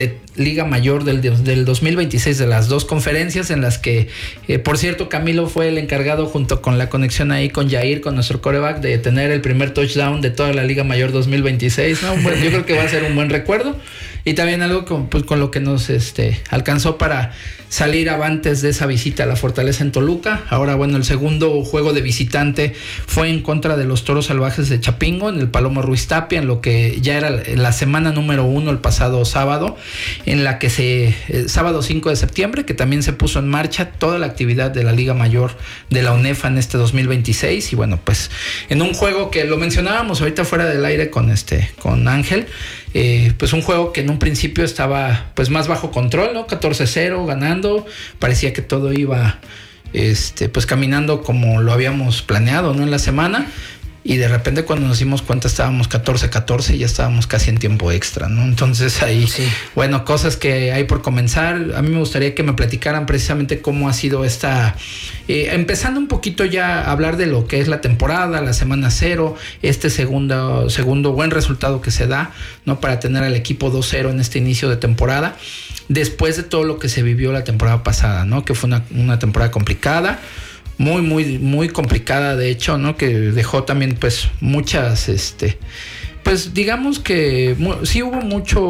Liga Mayor del 2026, de las dos conferencias en las que, por cierto, Camilo fue el encargado, junto con la conexión ahí con Jair, con nuestro quarterback, de tener el primer touchdown de toda la Liga Mayor 2026, ¿no? Bueno, yo creo que va a ser un buen recuerdo, y también algo con lo que nos alcanzó para salir avantes de esa visita a la Fortaleza en Toluca. Ahora, bueno, el segundo juego de visitante fue en contra de los Toros Salvajes de Chapingo, en el Palomo Ruiz Tapia, en lo que ya era la semana número 1 el pasado sábado, en la que sábado 5 de septiembre, que también se puso en marcha toda la actividad de la Liga Mayor de la UNEFA en este 2026. Y bueno, pues en un juego que lo mencionábamos ahorita fuera del aire con Ángel, pues un juego que en un principio estaba pues más bajo control, ¿no? 14-0 ganando, parecía que todo iba pues caminando como lo habíamos planeado, ¿no? En la semana. Y de repente, cuando nos dimos cuenta, estábamos 14-14 y ya estábamos casi en tiempo extra, ¿no? Entonces ahí, sí, bueno, cosas que hay por comenzar. A mí me gustaría que me platicaran precisamente cómo ha sido empezando un poquito ya a hablar de lo que es la temporada, la semana 0, segundo buen resultado que se da, ¿no? Para tener al equipo 2-0 en este inicio de temporada, después de todo lo que se vivió la temporada pasada, ¿no? Que fue una temporada complicada. Muy, muy, muy complicada, de hecho, ¿no? Que dejó también, pues, muchas, pues, digamos que sí hubo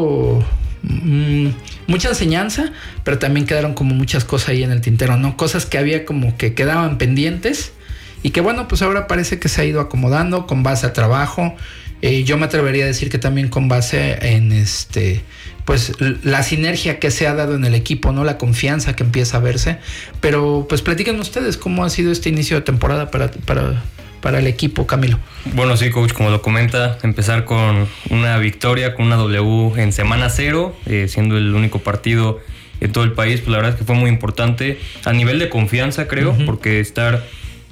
mucha enseñanza, pero también quedaron como muchas cosas ahí en el tintero, ¿no? Cosas que había como que quedaban pendientes y que, bueno, pues ahora parece que se ha ido acomodando con base a trabajo. Yo me atrevería a decir que también con base en pues la sinergia que se ha dado en el equipo, ¿no? La confianza que empieza a verse. Pero pues platiquen ustedes cómo ha sido este inicio de temporada para el equipo, Camilo. Bueno, sí, coach, como lo comenta, empezar con una victoria, con una W en semana 0, siendo el único partido en todo el país, pues la verdad es que fue muy importante a nivel de confianza, creo, porque estar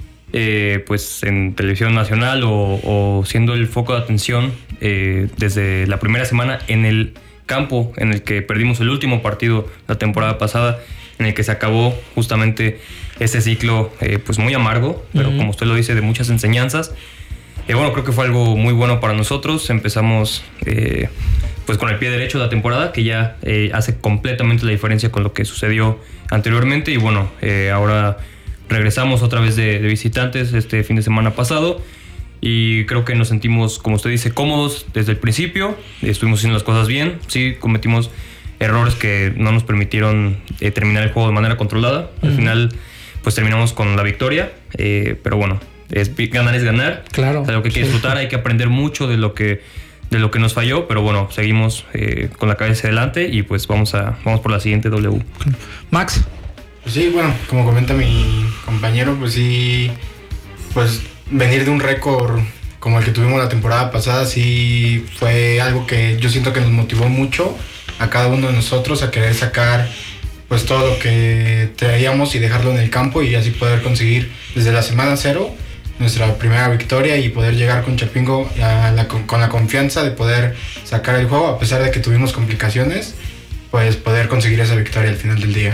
pues en televisión nacional o siendo el foco de atención desde la primera semana en el campo en el que perdimos el último partido la temporada pasada, en el que se acabó justamente ese ciclo pues muy amargo, pero como usted lo dice, de muchas enseñanzas. Bueno, creo que fue algo muy bueno para nosotros. Empezamos pues con el pie derecho de la temporada, que ya hace completamente la diferencia con lo que sucedió anteriormente. Y bueno, ahora regresamos otra vez de visitantes este fin de semana pasado y creo que nos sentimos, como usted dice, cómodos desde el principio. Estuvimos haciendo las cosas bien. Sí, cometimos errores que no nos permitieron terminar el juego de manera controlada. Al final, pues terminamos con la victoria, pero bueno, ganar es ganar. Claro. Es algo que hay que disfrutar, hay que aprender mucho de lo que nos falló, pero bueno, seguimos con la cabeza adelante y pues vamos por la siguiente W. Max. Pues sí, bueno, como comenta mi compañero, pues sí, pues venir de un récord como el que tuvimos la temporada pasada, sí fue algo que yo siento que nos motivó mucho a cada uno de nosotros a querer sacar pues todo lo que traíamos y dejarlo en el campo y así poder conseguir desde la semana 0 nuestra primera victoria y poder llegar con Chapingo con la confianza de poder sacar el juego, a pesar de que tuvimos complicaciones, pues poder conseguir esa victoria al final del día.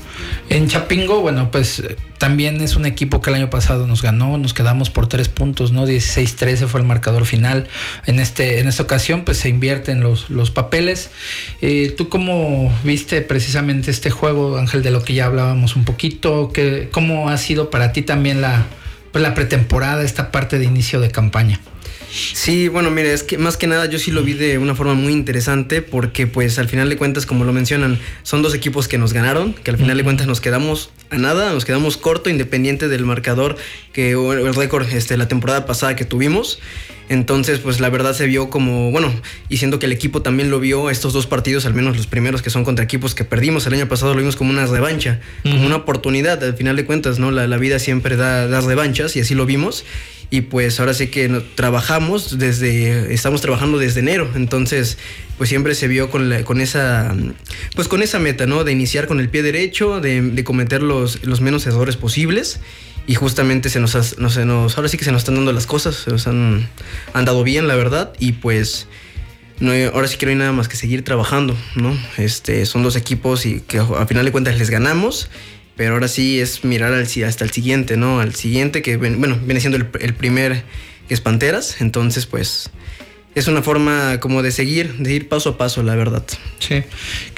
En Chapingo, bueno, pues también es un equipo que el año pasado nos ganó, nos quedamos por 3 puntos, ¿no? 16-13 fue el marcador final. En esta ocasión, pues se invierten los papeles. ¿Tú cómo viste precisamente este juego, Ángel, de lo que ya hablábamos un poquito? ¿Cómo ha sido para ti también la pretemporada, esta parte de inicio de campaña? Sí, bueno, mire, es que más que nada yo sí lo vi de una forma muy interesante porque pues al final de cuentas, como lo mencionan, son 2 equipos que nos ganaron, que al final de cuentas nos quedamos a nada, nos quedamos corto, independiente del marcador que el récord la temporada pasada que tuvimos. Entonces, pues la verdad se vio como, bueno, y siendo que el equipo también lo vio, estos 2 partidos, al menos los primeros que son contra equipos que perdimos el año pasado, lo vimos como una revancha, como una oportunidad, al final de cuentas, ¿no? La vida siempre da revanchas y así lo vimos. Y pues ahora sí que estamos trabajando desde enero, entonces pues siempre se vio con esa meta, ¿no? De iniciar con el pie derecho, de cometer los menos errores posibles. Y justamente ahora sí que se nos están dando las cosas, se nos han dado bien, la verdad, y pues ahora sí que no hay nada más que seguir trabajando, ¿no? Son 2 equipos y que a final de cuentas les ganamos, pero ahora sí es mirar hasta el siguiente, ¿no? Al siguiente que, viene siendo el primer, que es Panteras, entonces pues es una forma como de seguir, de ir paso a paso, la verdad. Sí.